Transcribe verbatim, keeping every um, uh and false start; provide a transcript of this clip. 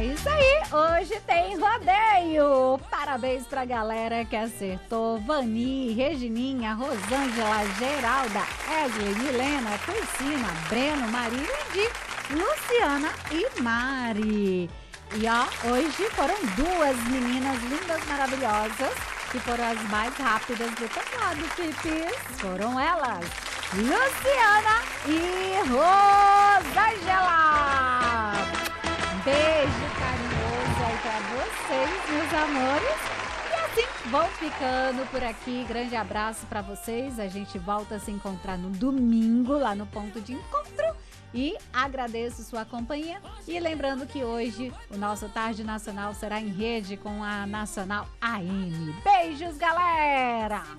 É isso aí, hoje tem rodeio. Parabéns pra galera que acertou. Vani, Regininha, Rosângela, Geralda, Wesley, Milena, Cristina, Breno, Maria Edi, Luciana e Mari. E ó, hoje foram duas meninas lindas, maravilhosas, que foram as mais rápidas do teclado, Pipis. Foram elas, Luciana e Rosângela. Beijo carinhoso aí pra vocês, meus amores. E assim vão ficando por aqui. Grande abraço pra vocês. A gente volta a se encontrar no domingo, lá no ponto de encontro. E agradeço sua companhia. E lembrando que hoje o nosso Tarde Nacional será em rede com a Nacional A M. Beijos, galera!